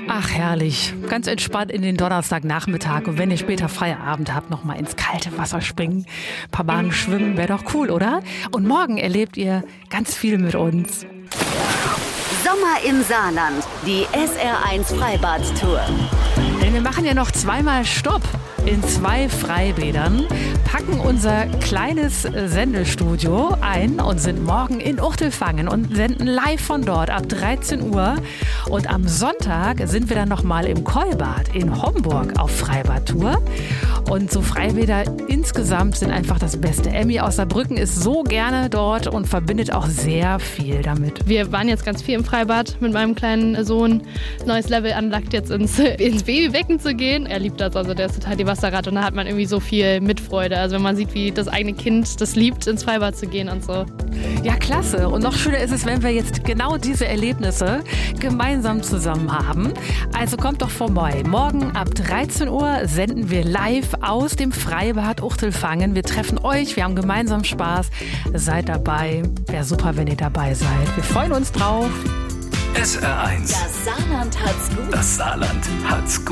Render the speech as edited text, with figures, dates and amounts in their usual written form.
Ach, herrlich. Ganz entspannt in den Donnerstagnachmittag. Und wenn ihr später Feierabend habt, noch mal ins kalte Wasser springen. Ein paar Bahnen schwimmen, wäre doch cool, oder? Und morgen erlebt ihr ganz viel mit uns. Sommer im Saarland, die SR1 Freibad-Tour. Denn wir machen ja noch zweimal Stopp in 2 Freibädern, packen unser kleines Sendestudio ein und sind morgen in Uchtelfangen und senden live von dort ab 13 Uhr. Und am Sonntag sind wir dann nochmal im Keubad in Homburg auf Freibad-Tour. Und so Freibäder insgesamt sind einfach das Beste. Emmy aus Saarbrücken ist so gerne dort und verbindet auch sehr viel damit. Wir waren jetzt ganz viel im Freibad mit meinem kleinen Sohn. Neues Level anlagt, jetzt ins Babybecken zu gehen. Er liebt das, also der ist total die Wasserrad und da hat man irgendwie so viel Mitfreude. Also wenn man sieht, wie das eigene Kind das liebt, ins Freibad zu gehen und so. Ja, klasse. Und noch schöner ist es, wenn wir jetzt genau diese Erlebnisse gemeinsam zusammen haben. Also kommt doch vorbei. Morgen ab 13 Uhr senden wir live aus dem Freibad Uchtelfangen. Wir treffen euch, wir haben gemeinsam Spaß. Seid dabei. Wäre super, wenn ihr dabei seid. Wir freuen uns drauf. SR1. Das Saarland hat's gut. Das Saarland hat's gut.